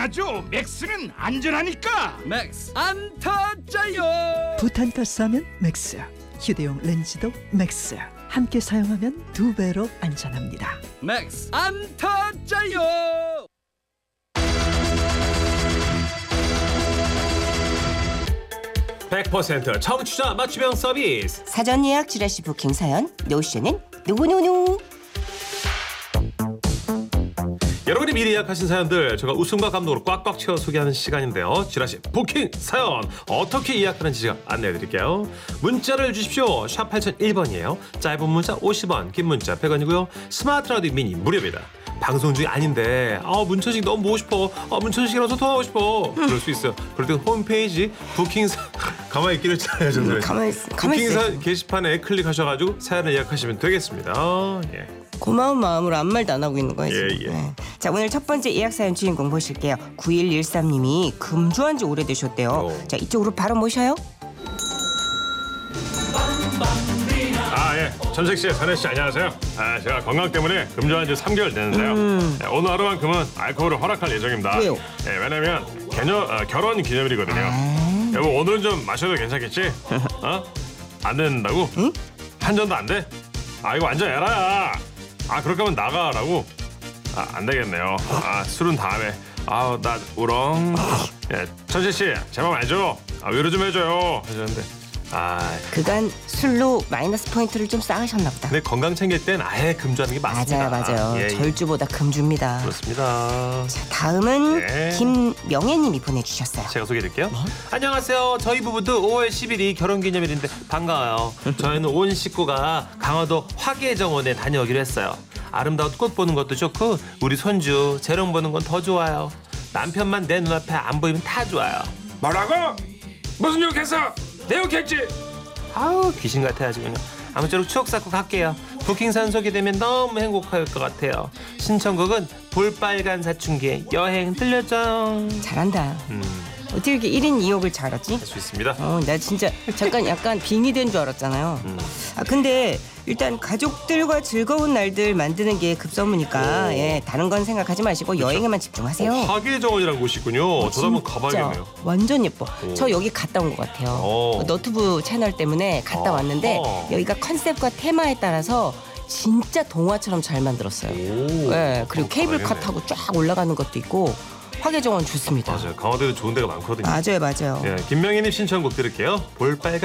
당연하죠. 맥스는 안전하니까. 맥스 안 터져요. 부탄가스하면 맥스, 휴대용 렌즈도 맥스. 함께 사용하면 2배로 안전합니다. 맥스 안 터져요. (100% 청취자 맞춤형 서비스) 사전 예약 지라시 부킹 사연 노쇼는 누구누구. 여러분이 미리 예약하신 사연들 제가 웃음과 감동으로 꽉꽉 채워 소개하는 시간인데요. 지라시 부킹 사연 어떻게 예약하는지 제가 안내해드릴게요. 문자를 주십시오. 샵 8001번이에요. 짧은 문자 50원, 긴 문자 100원이고요. 스마트 라디오 미니 무료입니다. 방송 중이 아닌데 문천식 너무 보고 싶어, 문천식이랑 소통하고 싶어, 그럴 수 있어요. 그럴 때 홈페이지 부킹 가만히 있기를 잘해요. 가만히 있어. 부킹 게시판에 클릭하셔가지고 사연을 예약하시면 되겠습니다. 예. 고마운 마음으로 아무 말도 안 하고 있는 거예요. 예, 지금. 예. 네. 자, 오늘 첫 번째 예약 사연 주인공 보실게요. 9113님이 금주한 지 오래되셨대요. 자, 이쪽으로 바로 모셔요. 예. 천식 씨, 선혜 씨 안녕하세요. 제가 건강 때문에 금주한 지 3개월 됐는데요. 오늘 하루만큼은 알코올을 허락할 예정입니다. 왜요? 왜냐면 결혼 기념일이거든요. 여보, 오늘은 좀 마셔도 괜찮겠지? 안 된다고? 응? 한 잔도 안 돼? 이거 완전 에라야. 그렇게 하면 나가라고? 안 되겠네요. 술은 다음에. 나 우렁. 천식 씨, 제 맘 알죠? 위로 좀 해줘요. 하셨는데. 그간 술로 마이너스 포인트를 좀 쌓으셨나 보다. 근데 건강 챙길 땐 아예 금주하는 게 맞습니다. 맞아요. 예, 절주보다 금주입니다. 그렇습니다. 자, 다음은 네. 김명애님이 보내주셨어요. 제가 소개해드릴게요. 안녕하세요. 저희 부부도 5월 10일이 결혼기념일인데 반가워요. 저희는 온 식구가 강화도 화계정원에 다녀오기로 했어요. 아름다운 꽃 보는 것도 좋고 우리 손주 재롱 보는 건 더 좋아요. 남편만 내 눈앞에 안 보이면 다 좋아요. 뭐라고? 무슨 욕했어? 내 욕했지? 귀신 같아가지고 그냥. 아무쪼록 추억 쌓고 갈게요. 부킹산 소개되면 너무 행복할 것 같아요. 신청곡은 볼빨간 사춘기의 여행 들려줘요. 잘한다. 어떻게 이렇게 1인 2역을 잘하지? 할 수 있습니다. 나 진짜 잠깐 약간 빙의 된 줄 알았잖아요. 근데 일단 가족들과 즐거운 날들 만드는 게 급선무니까 다른 건 생각하지 마시고 여행에만 집중하세요. 화계정원이라는 곳이 있군요. 저도 한번 가봐야겠네요. 완전 예뻐. 저 여기 갔다 온 것 같아요. 너튜브 채널 때문에 갔다 왔는데 여기가 컨셉과 테마에 따라서 진짜 동화처럼 잘 만들었어요. 그리고 케이블카 타고 쫙 올라가는 것도 있고 화계정원 좋습니다. 맞아요. 강화도에도 좋은 데가 많거든요. 맞아요. 김명희님 신청곡 들을게요. 볼빨간